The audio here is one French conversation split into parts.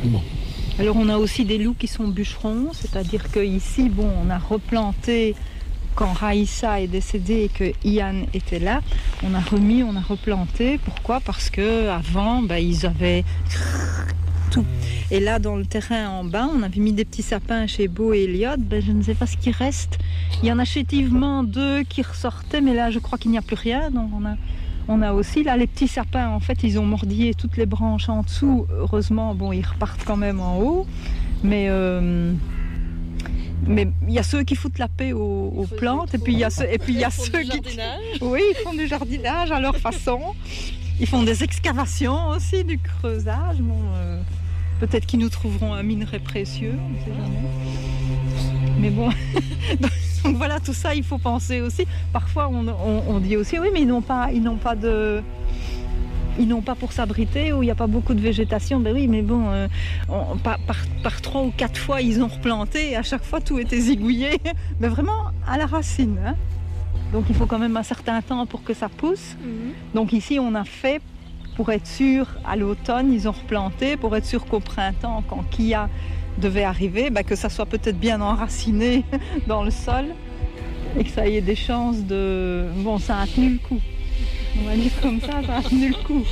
Bon. Alors on a aussi des loups qui sont bûcherons, c'est-à-dire qu'ici, bon, on a replanté quand Raïssa est décédée et que Ian était là, on a replanté. Pourquoi ? Parce que avant, ils avaient tout. Et là, dans le terrain en bas, on avait mis des petits sapins chez Beau et Elliot. Je ne sais pas ce qui reste. Il y en a chétivement 2 qui ressortaient, mais là, je crois qu'il n'y a plus rien. Donc on a aussi là les petits sapins. En fait, ils ont mordillé toutes les branches en dessous. Heureusement, bon, ils repartent quand même en haut. Mais il y a ceux qui foutent la paix aux plantes, et puis il y a ceux qui... Oui, ils font du jardinage à leur façon. Ils font des excavations aussi, du creusage. Bon, peut-être qu'ils nous trouveront un minerai précieux, on ne sait jamais. Mais bon, donc voilà, tout ça, il faut penser aussi. Parfois, on dit aussi, oui, mais ils n'ont pas pour s'abriter, où il n'y a pas beaucoup de végétation. Ben oui, mais bon, par 3 ou 4 fois, ils ont replanté, et à chaque fois, tout était zigouillé, mais vraiment à la racine. Hein. Donc il faut quand même un certain temps pour que ça pousse. Donc ici, on a fait, pour être sûr, à l'automne, ils ont replanté, pour être sûr qu'au printemps, quand Kia devait arriver, que ça soit peut-être bien enraciné dans le sol, et que ça ait des chances de... Bon, ça a tenu le coup. On va dire comme ça a tenu le coup.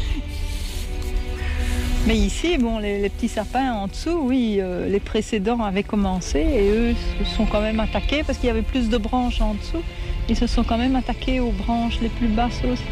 Mais ici, bon, les petits sapins en dessous, oui, les précédents avaient commencé et eux se sont quand même attaqués parce qu'il y avait plus de branches en dessous. Ils se sont quand même attaqués aux branches les plus basses aussi.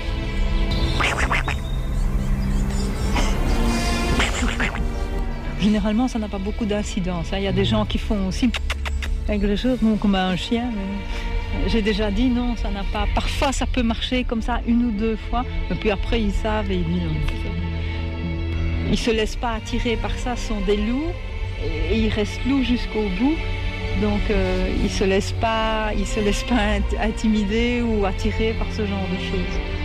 Généralement, ça n'a pas beaucoup d'incidence. Il y a des gens qui font aussi avec les choses, bon, comme un chien. Mais... J'ai déjà dit non, ça n'a pas. Parfois, ça peut marcher comme ça 1 ou 2 fois, et puis après, ils savent et ils disent non. Ils se laissent pas attirer par ça, ce sont des loups, et ils restent loups jusqu'au bout. Donc, ils se laissent pas intimider ou attirer par ce genre de choses.